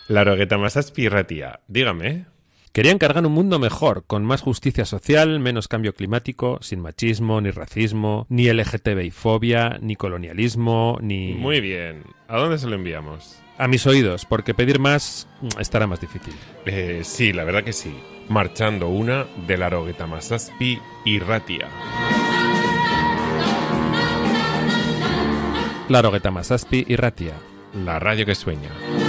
Larogetamazazpi irratia, dígame. Quería encargar un mundo mejor, con más justicia social, menos cambio climático, sin machismo, ni racismo, ni LGTBI-fobia, ni colonialismo, ni... Muy bien. ¿A dónde se lo enviamos? A mis oídos, porque pedir más estará más difícil. Sí, la verdad que sí. Marchando una de Larogetamazazpi irratia. Larogetamazazpi irratia. La radio que sueña.